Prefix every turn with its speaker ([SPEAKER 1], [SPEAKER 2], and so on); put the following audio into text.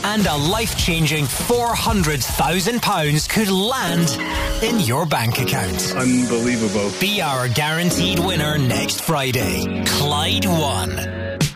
[SPEAKER 1] and a life-changing £400,000 could land in your bank account.
[SPEAKER 2] Unbelievable.
[SPEAKER 1] Be our guaranteed winner next Friday. Clyde won.